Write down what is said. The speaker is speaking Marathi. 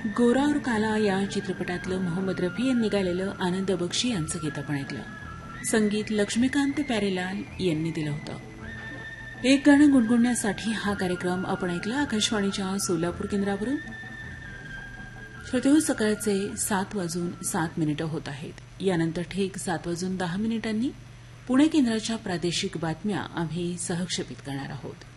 गोरा और काला या चित्रपटातलं मोहम्मद रफी यांनी गायलेलं आनंद बक्षी यांचं गीत आपण ऐकलं. संगीत लक्ष्मीकांत प्यारेलाल यांनी दिलं होतं. एक गाणं गुणगुणण्यासाठी हा कार्यक्रम आपण ऐकला आकाशवाणीच्या सोलापूर केंद्रावरून. श्रोतेहो, सकाळचे 7:07 होत आहेत. यानंतर ठीक 7:10 पुणे केंद्राच्या प्रादेशिक बातम्या आम्ही सहक्षेपित करणार आहोत.